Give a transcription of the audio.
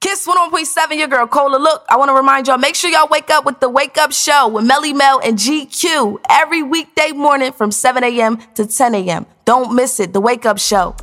Kiss 101.7, your girl Cola. Look, I want to remind y'all, make sure y'all wake up with the Wake Up Show with Melly Mel and GQ every weekday morning from 7 a.m. to 10 a.m. Don't miss it, the Wake Up Show.